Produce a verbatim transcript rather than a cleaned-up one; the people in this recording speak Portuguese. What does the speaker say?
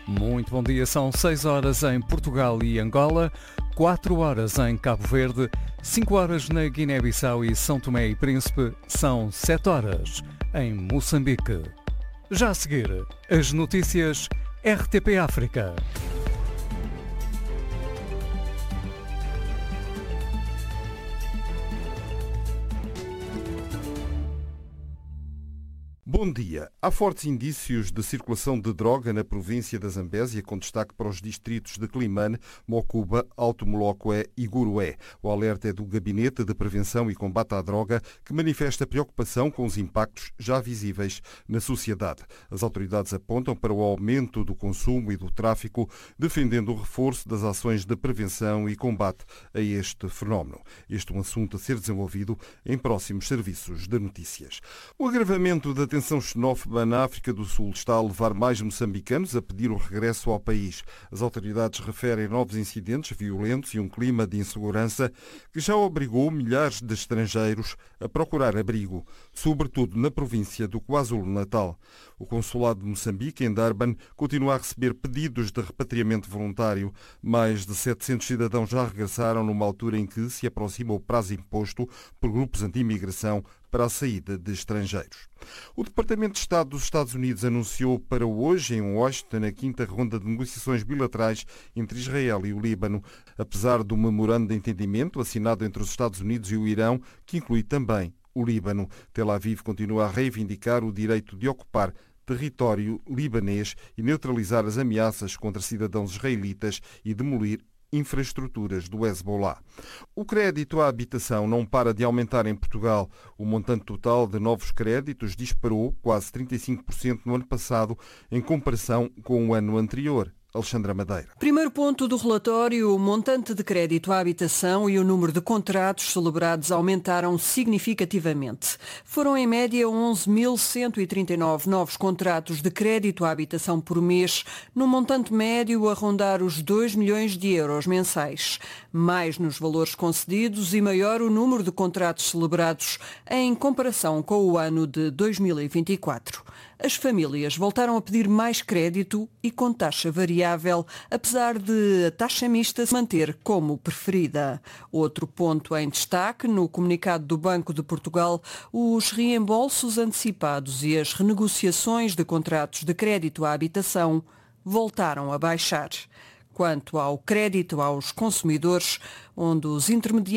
Muito bom dia, são seis horas em Portugal e Angola, quatro horas em Cabo Verde, cinco horas na Guiné-Bissau e São Tomé e Príncipe, são sete horas em Moçambique. Já a seguir, as notícias R T P África. Bom dia. Há fortes indícios de circulação de droga na província da Zambésia, com destaque para os distritos de Climane, Mocuba, Alto Molocoé e Gurué. O alerta é do Gabinete de Prevenção e Combate à Droga, que manifesta preocupação com os impactos já visíveis na sociedade. As autoridades apontam para o aumento do consumo e do tráfico, defendendo o reforço das ações de prevenção e combate a este fenómeno. Este é um assunto a ser desenvolvido em próximos serviços de notícias. O agravamento da tensão xenófoba na África do Sul está a levar mais moçambicanos a pedir o regresso ao país. As autoridades referem novos incidentes violentos e um clima de insegurança que já obrigou milhares de estrangeiros a procurar abrigo, sobretudo na província do KwaZulu-Natal. O Consulado de Moçambique, em Durban, continua a receber pedidos de repatriamento voluntário. Mais de setecentos cidadãos já regressaram numa altura em que se aproxima o prazo imposto por grupos anti-imigração para a saída de estrangeiros. O Departamento de Estado dos Estados Unidos anunciou para hoje, em Washington, a quinta ronda de negociações bilaterais entre Israel e o Líbano, apesar do memorando de entendimento assinado entre os Estados Unidos e o Irão, que inclui também o Líbano. Tel Aviv continua a reivindicar o direito de ocupar território libanês e neutralizar as ameaças contra cidadãos israelitas e demolir infraestruturas do Hezbollah. O crédito à habitação não para de aumentar em Portugal. O montante total de novos créditos disparou quase trinta e cinco por cento no ano passado, em comparação com o ano anterior. Alexandra Madeira. Primeiro ponto do relatório, o montante de crédito à habitação e o número de contratos celebrados aumentaram significativamente. Foram em média onze mil cento e trinta e nove novos contratos de crédito à habitação por mês, num montante médio a rondar os dois milhões de euros mensais. Mais nos valores concedidos e maior o número de contratos celebrados em comparação com o ano de dois mil e vinte e quatro. As famílias voltaram a pedir mais crédito e com taxa variável, apesar de a taxa mista se manter como preferida. Outro ponto em destaque no comunicado do Banco de Portugal, os reembolsos antecipados e as renegociações de contratos de crédito à habitação voltaram a baixar. Quanto ao crédito aos consumidores, onde os intermediários